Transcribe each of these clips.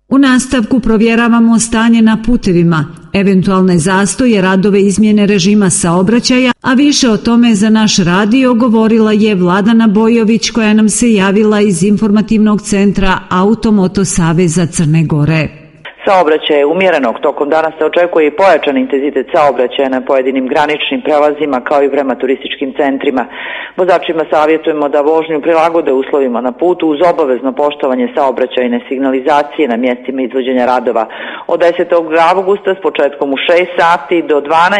U nastavku provjeravamo stanje na putevima, eventualne zastoje, radove izmjene režima saobraćaja, a više o tome za naš radio govorila je Vladana Bojović koja nam se javila iz informativnog centra Automoto Saveza Crne Gore. Saobraćaj je umjerenog, tokom dana se očekuje i pojačan intenzitet saobraćaja na pojedinim graničnim prelazima kao i prema turističkim centrima. Vozačima savjetujemo da vožnju prilagode uslovima na putu uz obavezno poštovanje saobraćajne signalizacije na mjestima izvođenja radova. Od 10. avgusta s početkom u 6 sati do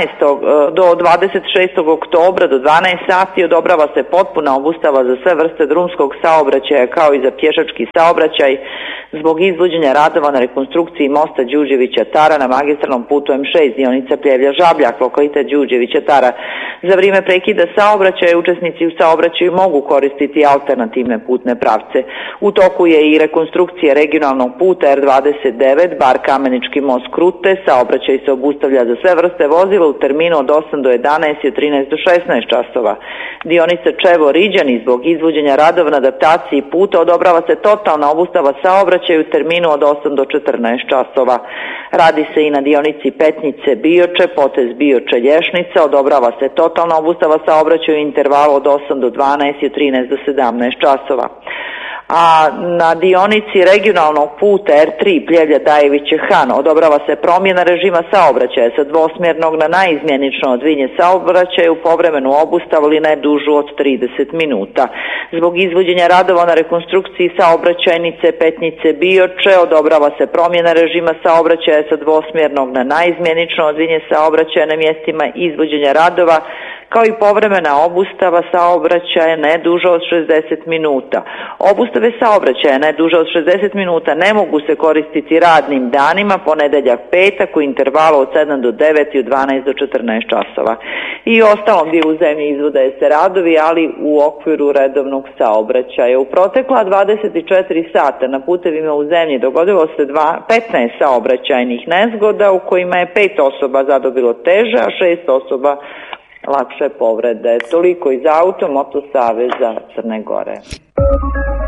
26. oktobra do 12 sati odobrava se potpuna obustava za sve vrste drumskog saobraćaja kao i za pješački saobraćaj zbog izvođenja radova na rekonstrukciji mosta Đurđevića-Tara na magistralnom putu M6 dionica Pljevlja-Žabljak, lokalitet Đurđevića-Tara. Za vrijeme prekida saobraćaja učesnici u saobraćaju mogu koristiti alternativne putne pravce. U toku je i rekonstrukcija regionalnog puta R29 Bar Kamenički most Krute. Saobraćaj se obustavlja za sve vrste vozila u terminu od 8 do 11 i od 13 do 16 časova. Dionica Čevo-Riđani zbog izvođenja radova na adaptaciji puta odobrava se totalna obustava saobraćaja u terminu od 8 do 14 časova. Radi se i na dionici Petnice-Bioče, potez Bioče-Lješnica, odobrava se totalna obustava saobraćaja u intervalu od 8 do 12 i od 13 do 17 časova. A na dionici regionalnog puta R3 Pljevlja-Dajeviće-Han odobrava se promjena režima saobraćaja sa dvosmjernog na naizmjenično odvinje saobraćaja u povremenu obustavu ili ne dužu od 30 minuta. Zbog izvođenja radova na rekonstrukciji saobraćajnice Petnice-Bioče odobrava se promjena režima saobraćaja sa dvosmjernog na naizmjenično odvinje saobraćaja na mjestima izvođenja radova kao i povremena obustava saobraćaja ne duža od 60 minuta. Obustave saobraćaja ne duža od 60 minuta ne mogu se koristiti radnim danima, ponedjeljak, petak u intervalu od 7 do 9 i od 12 do 14 časova. I u ostalom dijelu zemlje izvode se radovi, ali u okviru redovnog saobraćaja. U protekla 24 sata na putevima u zemlji dogodilo se 15 saobraćajnih nezgoda u kojima je 5 osoba zadobilo teže, a 6 osoba lakše povrede. Toliko iz Automoto Saveza Crne Gore.